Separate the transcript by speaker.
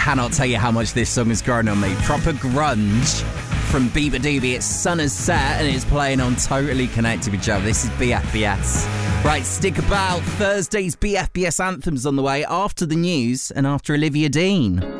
Speaker 1: cannot tell you how much this song has grown on me. Proper grunge from Bieber Doobie. It's Sun Has Set and it's playing on Totally Connected with Joe. This is BFBS. Right, stick about. Thursday's BFBS Anthems on the way after the news and after Olivia Dean.